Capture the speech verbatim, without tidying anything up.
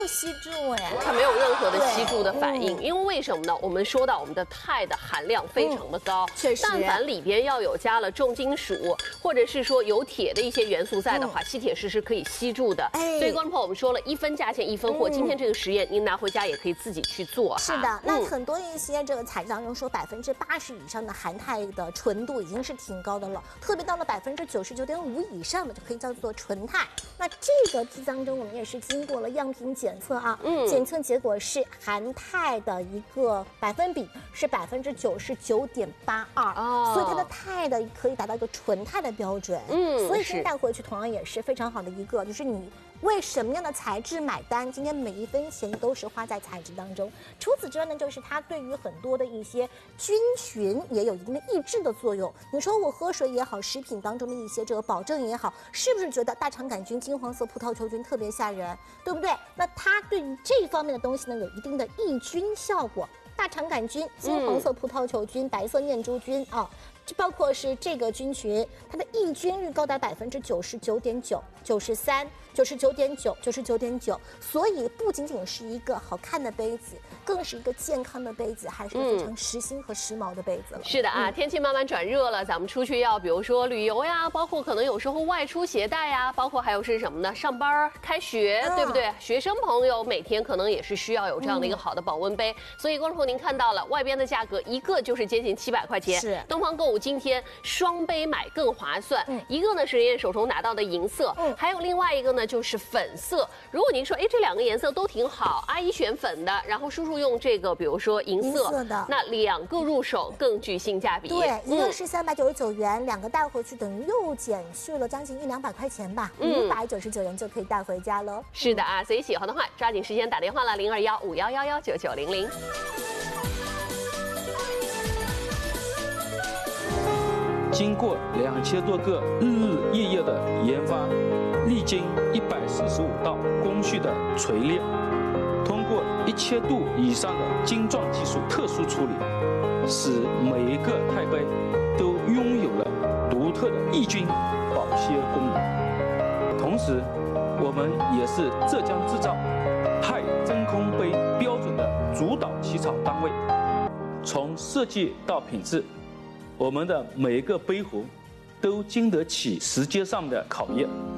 不吸住哎， 它没有任何的吸住的反应，嗯、因为为什么呢？我们说到我们的钛的含量非常的高， 确、嗯、实， 但凡里边要有加了重金属，或者是说有铁的一些元素在的话，嗯、吸铁石是可以吸住的。哎，所以观众朋友，我们说了一分价钱一分货，嗯、今天这个实验您拿回家也可以自己去做。 是的，那很多一些这个材质当中说百分之八十以上的含钛的纯度已经是挺高的了，特别到了百分之九十九点五以上的就可以叫做纯钛。那这个当中我们也是经过了样品检测啊，嗯。检测结果是含钛的一个百分比是百分之九十九点八二，哦，所以它的钛的可以达到一个纯钛的标准，嗯，所以今天带回去同样也是非常好的一个，就是你为什么样的材质买单，今天每一分钱都是花在材质当中。除此之外呢，就是它对于很多的一些菌群也有一定的抑制的作用。你说我喝水也好，食品当中的一些这个保证也好，是不是觉得大肠杆菌、金黄色葡萄球菌特别吓人，对不对？那它对于这方面的东西呢，有一定的抑菌效果。大肠杆菌、金黄色葡萄球菌、嗯、白色念珠菌啊，包括是这个菌群，它的抑菌率高达百分之九十九点九、九十三、九十九点九、九十九点九，所以不仅仅是一个好看的杯子，更是一个健康的杯子，还是非常时兴和时髦的杯子了。 嗯、是的啊，嗯、天气慢慢转热了，咱们出去要比如说旅游呀，包括可能有时候外出携带呀，包括还有是什么呢？上班、开学，嗯、对不对？学生朋友每天可能也是需要有这样的一个好的保温杯，嗯、所以观众朋友您看到了，外边的价格一个就是接近七百块钱， 是东方购物今天双杯买更划算，嗯、一个呢是人家手中拿到的银色，嗯、还有另外一个呢就是粉色。如果您说，哎，这两个颜色都挺好，阿姨选粉的，然后叔叔用这个，比如说银色， 银色的， 那两个入手更具性价比。 对，一个是三百九十九元，两个带回去等于又减去了将近一两百块钱吧，五百九十九元就可以带回家了。 是的啊，所以喜欢的话，抓紧时间打电话了，零二幺五幺幺幺九九零零。 经过两千多个日日夜夜的研发，历经一百四十五道工序的锤炼，通过一千度以上的晶状技术特殊处理，使每一个钛杯都拥有了独特的抑菌保鲜功能。同时，我们也是浙江制造钛真空杯标准的主导起草单位，从设计到品质，我们的每一个杯壶都经得起时间上的考验。